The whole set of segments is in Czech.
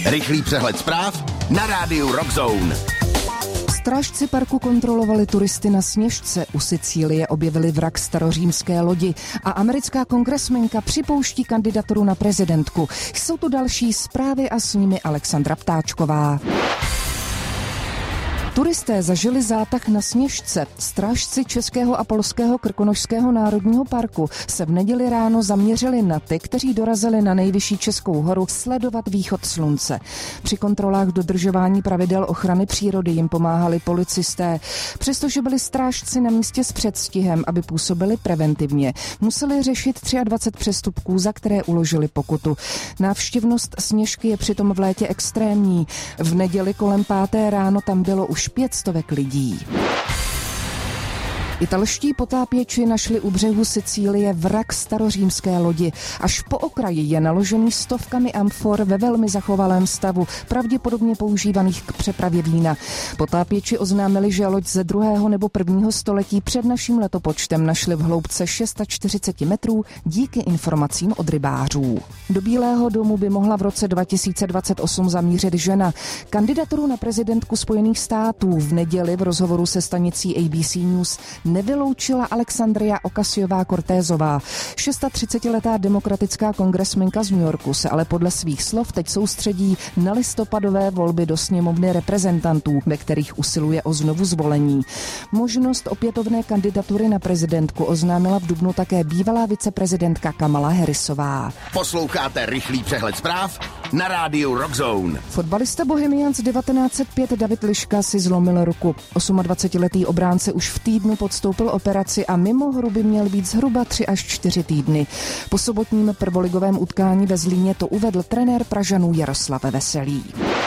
Rychlý přehled zpráv na rádiu Rock Zone. Strážci parku kontrolovali turisty na Sněžce. U Sicílie objevili vrak starořímské lodi a americká kongresmenka připouští kandidaturu na prezidentku. Jsou tu další zprávy a s nimi Alexandra Ptáčková. Turisté zažili zátah na Sněžce. Strážci Českého a Polského krkonošského národního parku se v neděli ráno zaměřili na ty, kteří dorazili na nejvyšší českou horu sledovat východ slunce. Při kontrolách dodržování pravidel ochrany přírody jim pomáhali policisté. Přestože byli strážci na místě s předstihem, aby působili preventivně, museli řešit 23 přestupků, za které uložili pokutu. Návštěvnost Sněžky je přitom v létě extrémní. V neděli kolem 5. ráno tam bylo už 500 lidí. Italští potápěči našli u břehu Sicílie vrak starořímské lodi. Až po okraji je naložený stovkami amfor ve velmi zachovalém stavu, pravděpodobně používaných k přepravě vína. Potápěči oznámili, že loď ze 2. nebo 1. století před naším letopočtem našli v hloubce 640 metrů díky informacím od rybářů. Do Bílého domu by mohla v roce 2028 zamířit žena. Kandidaturu na prezidentku Spojených států v neděli v rozhovoru se stanicí ABC News nevyloučila Alexandria Ocasio-Cortezová. 36letá demokratická kongresmenka z New Yorku se ale podle svých slov teď soustředí na listopadové volby do sněmovny reprezentantů, ve kterých usiluje o znovu zvolení. Možnost opětovné kandidatury na prezidentku oznámila v dubnu také bývalá viceprezidentka Kamala Harrisová. Posloucháte rychlý přehled zpráv na rádiu Rock Zone. Fotbalista Bohemians 1905 David Liška si zlomil ruku. 28letý obránce už v týdnu podstoupil operaci a mimo hru by měl být zhruba 3 až 4 týdny. Po sobotním prvoligovém utkání ve Zlíně to uvedl trenér Pražanů Jaroslav Veselý.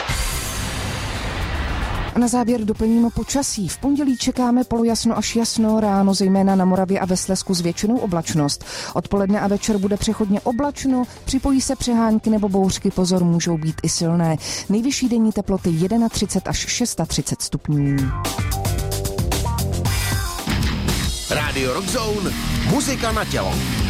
A na závěr doplníme počasí. V pondělí čekáme polojasno až jasno, ráno zejména na Moravě a ve Slezsku s většinou oblačnost. Odpoledne a večer bude přechodně oblačno, připojí se přehánky nebo bouřky, pozor, můžou být i silné. Nejvyšší denní teploty 31 až 36 stupňů. Rádio Rock Zone, muzika na tělo.